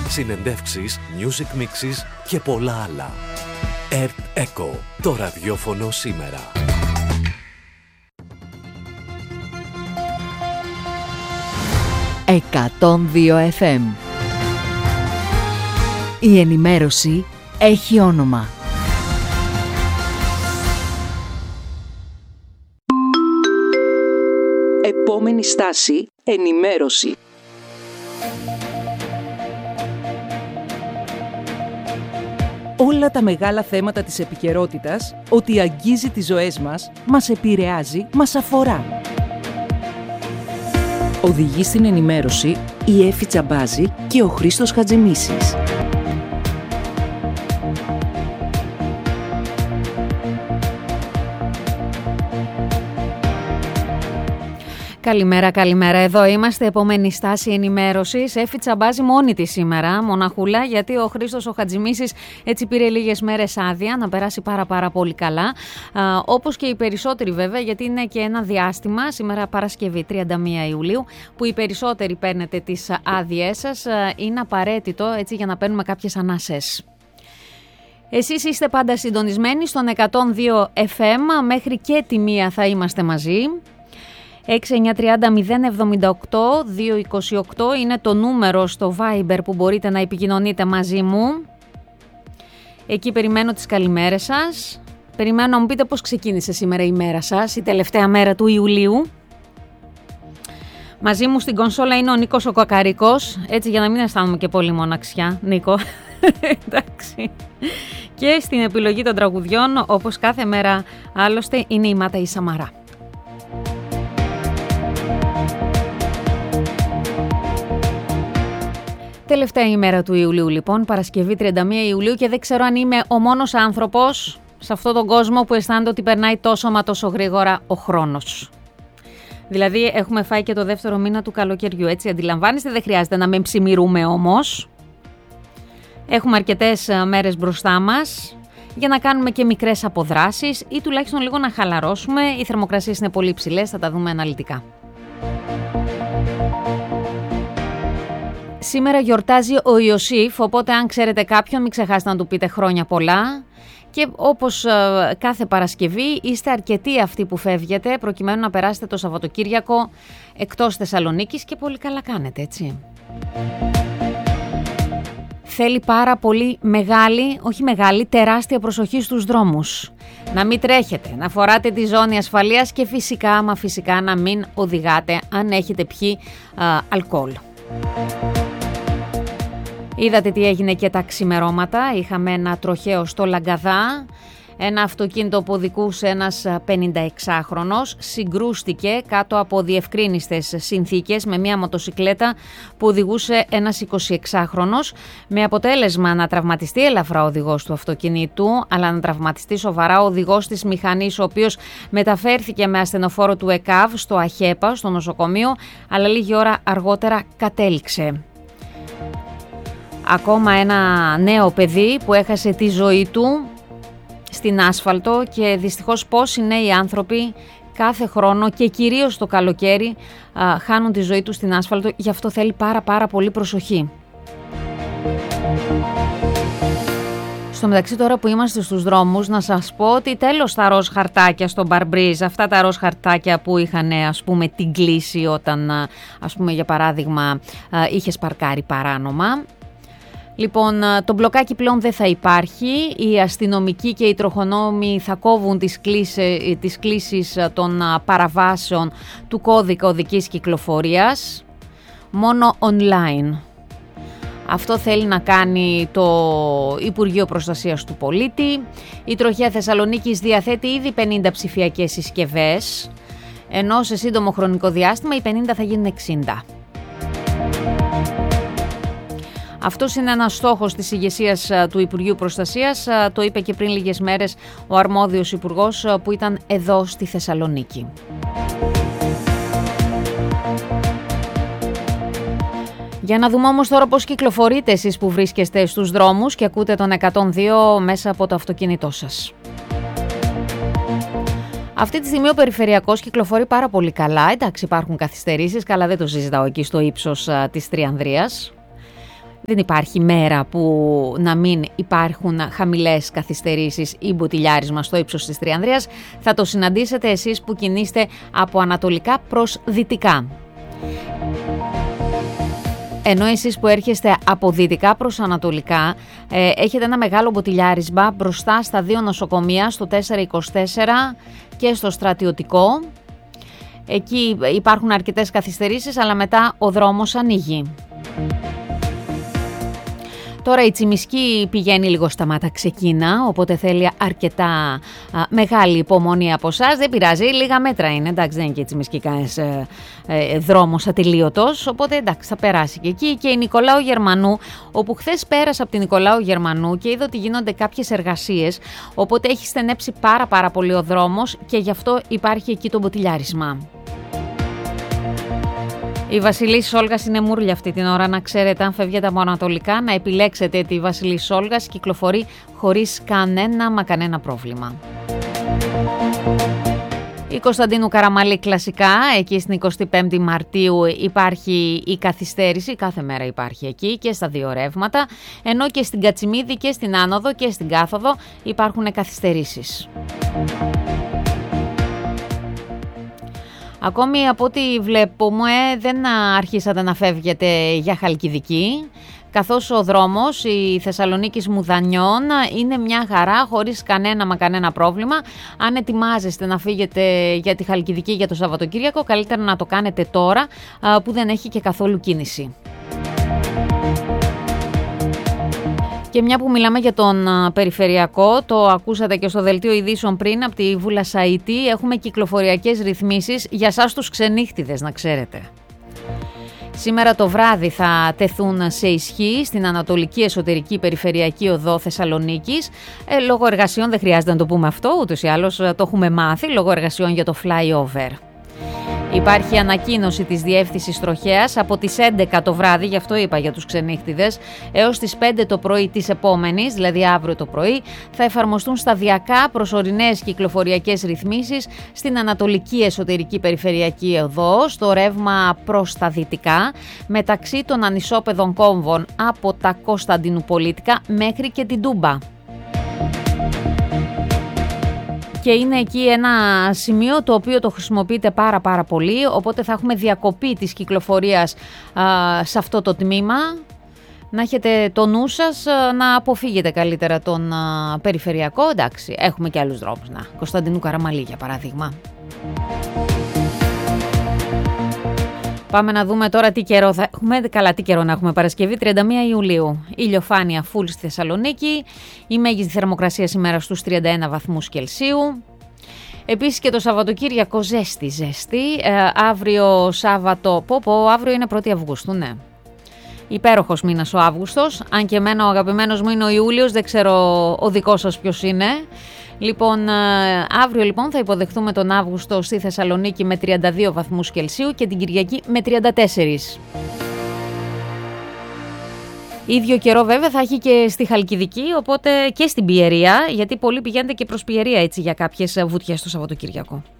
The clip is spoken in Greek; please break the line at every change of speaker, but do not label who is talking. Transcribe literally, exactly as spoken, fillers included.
συνεντεύξεις, music mixes και πολλά άλλα. Earth Echo, το ραδιόφωνο σήμερα.
εκατόν δύο εφ εμ. Η ενημέρωση έχει όνομα.
Επόμενη στάση, ενημέρωση. Όλα τα μεγάλα θέματα της επικαιρότητας, ότι αγγίζει τις ζωές μας, μας επηρεάζει, μας αφορά. Οδηγεί στην ενημέρωση η Έφη Τσαμπάζη και ο Χρήστος Χατζημίσης.
Καλημέρα, καλημέρα. Εδώ είμαστε. Επόμενη στάση ενημέρωσης. Έφη Τσαμπάζη μόνη της σήμερα, μοναχούλα, γιατί ο Χρήστος ο Χατζημίσης έτσι πήρε λίγες μέρες άδεια να περάσει πάρα πάρα πολύ καλά. Α, όπως και οι περισσότεροι βέβαια, γιατί είναι και ένα διάστημα, σήμερα Παρασκευή τριάντα μία Ιουλίου, που οι περισσότεροι παίρνετε τις άδειές σας. Είναι απαραίτητο έτσι για να παίρνουμε κάποιες ανάσες. Εσείς είστε πάντα συντονισμένοι στον εκατόν δύο εφ εμ, μέχρι και τη μία θα είμαστε μαζί. έξι εννιά τριάντα μηδέν εβδομήντα οκτώ διακόσια είκοσι οκτώ είναι το νούμερο στο Viber που μπορείτε να επικοινωνείτε μαζί μου. Εκεί περιμένω τις καλημέρες σας. Περιμένω να μου πείτε πώς ξεκίνησε σήμερα η μέρα σας, η τελευταία μέρα του Ιουλίου. Μαζί μου στην κονσόλα είναι ο Νίκος ο Κακαρίκος, έτσι για να μην αισθάνομαι και πολύ μοναξιά, Νίκο. Εντάξει. Και στην επιλογή των τραγουδιών, όπως κάθε μέρα άλλωστε, είναι η Μάτα η Σαμαρά. Τελευταία ημέρα του Ιουλίου λοιπόν, Παρασκευή τριάντα μία Ιουλίου, και δεν ξέρω αν είμαι ο μόνος άνθρωπος σε αυτόν τον κόσμο που αισθάνεται ότι περνάει τόσο μα τόσο γρήγορα ο χρόνος. Δηλαδή έχουμε φάει και το δεύτερο μήνα του καλοκαιριού, έτσι αντιλαμβάνεστε, δεν χρειάζεται να με ψημιρούμε όμως. Έχουμε αρκετές μέρες μπροστά μας για να κάνουμε και μικρές αποδράσεις ή τουλάχιστον λίγο να χαλαρώσουμε. Οι θερμοκρασίες είναι πολύ υψηλές, θα τα δούμε αναλυτικά. Σήμερα γιορτάζει ο Ιωσήφ, οπότε αν ξέρετε κάποιον μην ξεχάσετε να του πείτε χρόνια πολλά. Και όπως ε, κάθε Παρασκευή είστε αρκετοί αυτοί που φεύγετε προκειμένου να περάσετε το Σαββατοκύριακο εκτός Θεσσαλονίκης, και πολύ καλά κάνετε, έτσι. Θέλει πάρα πολύ μεγάλη, όχι μεγάλη, τεράστια προσοχή στους δρόμους. Να μην τρέχετε, να φοράτε τη ζώνη ασφαλείας και φυσικά, μα φυσικά να μην οδηγάτε αν έχετε πιει ε, αλκοόλ. Είδατε τι έγινε και τα ξημερώματα. Είχαμε ένα τροχαίο στο Λαγκαδά. Ένα αυτοκίνητο που οδηγούσε ένας πενηνταεξάχρονος συγκρούστηκε κάτω από διευκρίνιστες συνθήκες με μια μοτοσικλέτα που οδηγούσε ένας εικοσιεξάχρονος, με αποτέλεσμα να τραυματιστεί ελαφρά ο οδηγός του αυτοκινήτου, αλλά να τραυματιστεί σοβαρά ο οδηγός της μηχανής, ο οποίος μεταφέρθηκε με ασθενοφόρο του ΕΚΑΒ στο ΑΧΕΠΑ, στο νοσοκομείο, αλλά λίγη ώρα αργότερα κατέληξε. Ακόμα ένα νέο παιδί που έχασε τη ζωή του στην άσφαλτο, και δυστυχώς πόσοι νέοι άνθρωποι κάθε χρόνο και κυρίως το καλοκαίρι α, χάνουν τη ζωή τους στην άσφαλτο, γι' αυτό θέλει πάρα πάρα πολύ προσοχή. Στο μεταξύ, τώρα που είμαστε στους δρόμους, να σας πω ότι τέλος τα ροζ χαρτάκια στο Μπαρμπρίζ, αυτά τα ροζ χαρτάκια που είχαν ας πούμε την κλίση όταν ας πούμε για παράδειγμα είχες παρκάρει παράνομα. Λοιπόν, το μπλοκάκι πλέον δεν θα υπάρχει. Οι αστυνομικοί και οι τροχονόμοι θα κόβουν τις κλήσεις, τις κλήσεις των παραβάσεων του κώδικα οδικής κυκλοφορίας μόνο online. Αυτό θέλει να κάνει το Υπουργείο Προστασίας του Πολίτη. Η Τροχέα Θεσσαλονίκης διαθέτει ήδη πενήντα ψηφιακές συσκευές, ενώ σε σύντομο χρονικό διάστημα οι πενήντα θα γίνουν εξήντα. Αυτός είναι ένας στόχος της ηγεσίας του Υπουργείου Προστασίας, το είπε και πριν λίγες μέρες ο αρμόδιος υπουργός που ήταν εδώ στη Θεσσαλονίκη. Για να δούμε όμως τώρα πώς κυκλοφορείτε εσείς που βρίσκεστε στους δρόμους και ακούτε τον εκατόν δύο μέσα από το αυτοκίνητό σας. Αυτή τη στιγμή ο περιφερειακός κυκλοφορεί πάρα πολύ καλά. Εντάξει, υπάρχουν καθυστερήσεις, καλά δεν το συζητάω εκεί στο ύψος α, της Τριανδρίας. Δεν υπάρχει μέρα που να μην υπάρχουν χαμηλές καθυστερήσεις ή μποτιλιάρισμα στο ύψος της Τριανδρίας. Θα το συναντήσετε εσείς που κινείστε από ανατολικά προς δυτικά. Ενώ εσείς που έρχεστε από δυτικά προς ανατολικά ε, έχετε ένα μεγάλο μποτιλιάρισμα μπροστά στα δύο νοσοκομεία, στο τετρακόσια είκοσι τέσσερα και στο Στρατιωτικό. Εκεί υπάρχουν αρκετές καθυστερήσεις, αλλά μετά ο δρόμος ανοίγει. Τώρα η Τσιμισκή πηγαίνει λίγο στα μάτα ξεκίνα, οπότε θέλει αρκετά α, μεγάλη υπομονή από εσάς. Δεν πειράζει, λίγα μέτρα είναι, εντάξει, δεν είναι και η Τσιμισκή κανένας ε, ε, δρόμος ατελείωτος, οπότε εντάξει θα περάσει και εκεί. Και η Νικολάου Γερμανού, όπου χθες πέρασα από την Νικολάου Γερμανού και είδα ότι γίνονται κάποιες εργασίες, οπότε έχει στενέψει πάρα πάρα πολύ ο δρόμος και γι' αυτό υπάρχει εκεί το μποτιλιάρισμα. Η Βασιλής Όλγας είναι μούρλια αυτή την ώρα, να ξέρετε, αν φεύγετε από ανατολικά να επιλέξετε τη Βασιλής Όλγας, κυκλοφορεί χωρίς κανένα μα κανένα πρόβλημα. Η Κωνσταντίνου Καραμαλή κλασικά, εκεί στην εικοστή πέμπτη Μαρτίου υπάρχει η καθυστέρηση, κάθε μέρα υπάρχει εκεί και στα δύο ρεύματα, ενώ και στην Κατσιμίδη και στην άνοδο και στην κάθοδο υπάρχουν καθυστερήσεις. Ακόμη από ό,τι βλέπουμε δεν αρχίσατε να φεύγετε για Χαλκιδική, καθώς ο δρόμος η Θεσσαλονίκης Μουδανιών είναι μια χαρά χωρίς κανένα μα κανένα πρόβλημα. Αν ετοιμάζεστε να φύγετε για τη Χαλκιδική για το Σαββατοκύριακο, καλύτερα να το κάνετε τώρα που δεν έχει και καθόλου κίνηση. Και μια που μιλάμε για τον περιφερειακό, το ακούσατε και στο δελτίο ειδήσεων πριν από τη Βούλα Σαΐτη, έχουμε κυκλοφοριακές ρυθμίσεις για σας τους ξενύχτιδες, να ξέρετε. Σήμερα το βράδυ θα τεθούν σε ισχύ στην Ανατολική Εσωτερική Περιφερειακή Οδό Θεσσαλονίκης. Ε, λόγω εργασιών, δεν χρειάζεται να το πούμε αυτό, ούτως ή άλλως το έχουμε μάθει, λόγω εργασιών για το flyover. Υπάρχει ανακοίνωση της Διεύθυνσης Τροχέας από τις έντεκα το βράδυ, γι' αυτό είπα για τους ξενύχτιδες, έως τις πέντε το πρωί της επόμενης, δηλαδή αύριο το πρωί, θα εφαρμοστούν σταδιακά προσωρινές κυκλοφοριακές ρυθμίσεις στην Ανατολική Εσωτερική Περιφερειακή Οδό, στο ρεύμα προς τα δυτικά, μεταξύ των ανισόπεδων κόμβων από τα Κωνσταντινουπολίτικα μέχρι και την Τούμπα. Και είναι εκεί ένα σημείο το οποίο το χρησιμοποιείται πάρα πάρα πολύ, οπότε θα έχουμε διακοπή της κυκλοφορίας α, σε αυτό το τμήμα. Να έχετε το νου σας, να αποφύγετε καλύτερα τον α, περιφερειακό. Εντάξει, έχουμε και άλλους δρόμους. Να, Κωνσταντινού Καραμαλή για παράδειγμα. Πάμε να δούμε τώρα τι καιρό θα έχουμε. Καλά, τι καιρό να έχουμε Παρασκευή, τριάντα μία Ιουλίου. Ηλιοφάνεια φουλ στη Θεσσαλονίκη. Η μέγιστη θερμοκρασία σήμερα στους τριάντα ένα βαθμούς Κελσίου. Επίσης και το Σαββατοκύριακο ζέστη, ζέστη. Ε, αύριο Σάββατο, πω πω, αύριο είναι πρώτη Αυγούστου, ναι. Υπέροχος μήνας ο Αύγουστος. Αν και εμένα ο αγαπημένος μου είναι ο Ιούλιος, δεν ξέρω ο δικός σας ποιος είναι. Λοιπόν, αύριο λοιπόν θα υποδεχθούμε τον Αύγουστο στη Θεσσαλονίκη με τριάντα δύο βαθμούς Κελσίου και την Κυριακή με τριάντα τέσσερα. Ίδιο καιρό βέβαια θα έχει και στη Χαλκιδική, οπότε και στην Πιερία, γιατί πολλοί πηγαίνετε και προς Πιερία έτσι για κάποιες βουτιές το Σαββατοκύριακο.